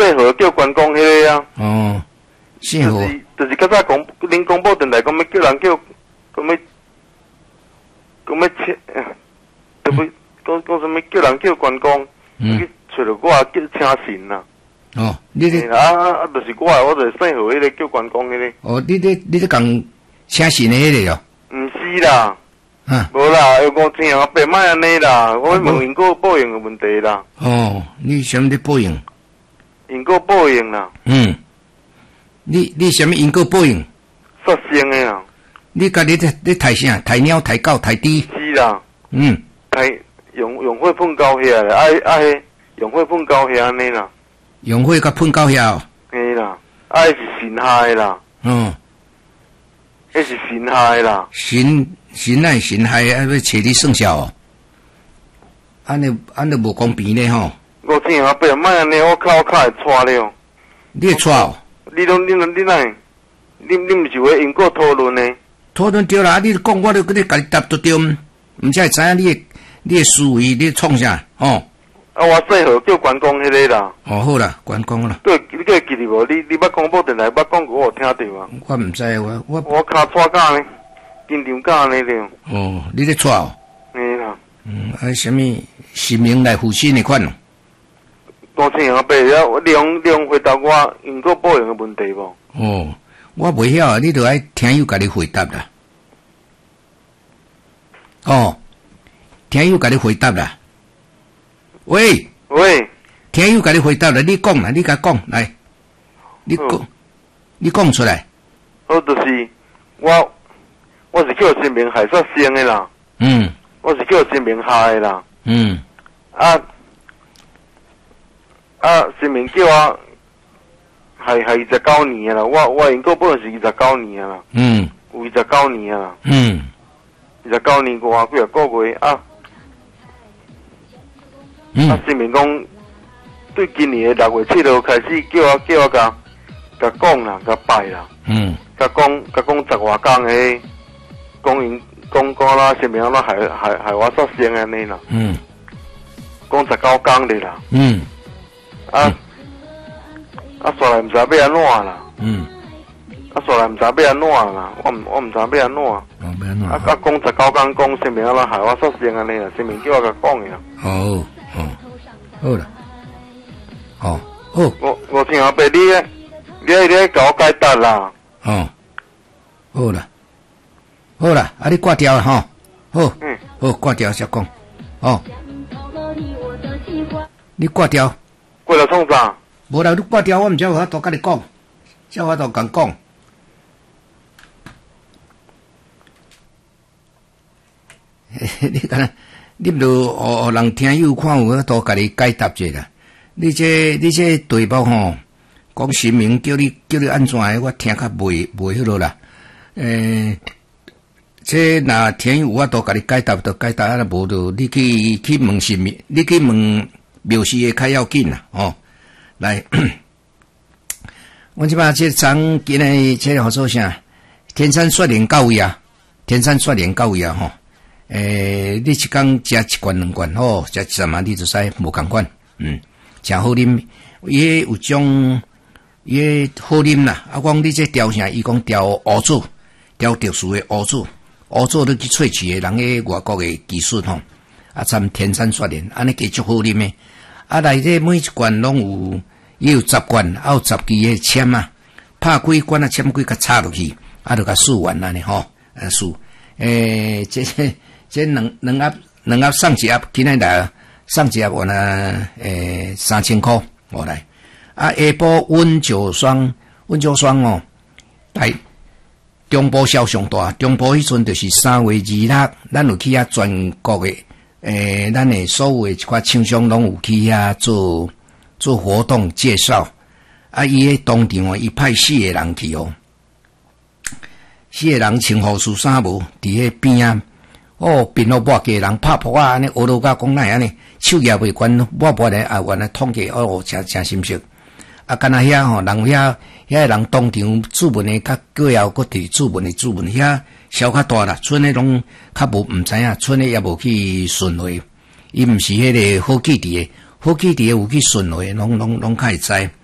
细号叫关公迄个啊。 哦，细号就是较早恁广播电台讲要叫人叫，讲要切，对不？讲什么叫人叫关公，去找着我叫请神啦。 哦，你咧就是我就是细号迄个叫关公迄个。 哦，你咧讲请神的迄个哦？ 毋是啦。 啊， 无啦，要讲正啊，别卖安尼啦，我问因果报应的问题啦。 哦，你什么咧报应？ 因果报应啦。 你什么因果报应？ 杀生的啦。 你家己咧抬啥？抬猫、抬狗、抬猪？ 是啦。抬用火喷狗遐咧，迄用火喷狗遐安尼啦。 用火甲喷狗遐哦。 嘿啦，是神害啦。迄是神害啦。神害要找你算账哦。安尼无公平咧吼。 我正啊，别卖安尼，我靠会错了。 你会错哦？你哪？你毋是为因果讨论呢？ 讨论对啦，你讲我著跟你家己答都对，毋才会知影你的思维你创啥吼？ 我细号叫关公迄个啦。 哦，好啦，关公啦。 你记得无？你捌广播电台捌讲过我听到啊？ 我毋知我骹错假呢，经常假呢了。 哦，你咧错哦？ 嘿啦。 什么神明来附身的款哦？ 多听阿伯了，量回答我因果报应的问题无？ 哦，我袂晓，你著爱听友家己回答啦。哦，听友家己回答啦。喂，听友家己回答啦，你讲啦，你甲讲来，你讲出来。 我就是我是叫神明害煞生的啦。我是叫神明害的啦。神明叫我害29年啦，我因果报应是29年啦。有29年啦。29年外几个月啊。神明讲，对今年的6月7号开始叫我甲讲啦，甲拜啦。甲讲10外工诶，讲啦，神明安怎害我煞生安尼啦。讲19工的啦。煞来毋知要安怎啦。煞来毋知要安怎啦，我毋知要安怎。讲19工讲神明安怎害我煞生安尼啦，神明叫我甲讲的啦。 好啦。好。 我听阿伯你甲我解答啦。 好啦，你挂掉吼。好，挂掉才讲。你挂掉。 挂了创啥？ 无啦，你挂掉，我毋才有法度甲你讲，才有法度共讲。你敢你毋着互人听友看有法度甲你解答者啦。你这题目吼，讲神明叫你安怎的，我听较袂迄落啦。这若听友有法度甲你解答，就解答；啊，无就你去问神明，你去问庙事的较要紧啦。来，我即摆这昨今日这号做啥？天山雪莲到位啊！天山雪莲到位啊！吼，你一工食1罐2罐吼，食1晚你就使无共款，诚好啉。伊有种伊好啉啦。啊，讲你这调啥？伊讲调乌子，调特殊的乌子，乌子你去萃取的人个外国的技术吼，啊，参天山雪莲，安尼加足好啉的。啊，内底每一罐拢有，伊有10罐，啊有10支诶签啊，拍几罐啊，签几甲插落去，啊，就甲试完安尼吼，试。这两盒送一盒，今日来送一盒我呢，3000块我来。啊，下晡温酒霜哦，来中部销上大，中部迄阵就是3月26，咱有去遐全国诶，咱诶所有诶一寡厂商拢有去遐做活动介绍。啊，伊迄当场伊派4个人去哦，4个人穿护士衫无，伫迄边啊，边路抹个人拍扑啊，安尼学到甲讲哪会安尼，手也袂管，抹咧啊，原来统计诚心实。啊，敢若遐吼，人遐人当场注文诶，较过后搁伫注文遐小较大啦，村诶拢较毋知影，村诶也无去巡回，伊毋是迄个好基地诶，好基地诶有去巡回，拢较会知。